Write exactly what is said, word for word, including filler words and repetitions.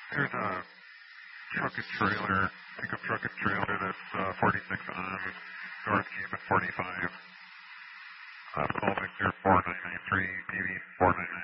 There's a truck and trailer, pickup truck and trailer that's uh, forty-six on North Cayman forty-five. Uh, call Victor four nine nine three, maybe four nine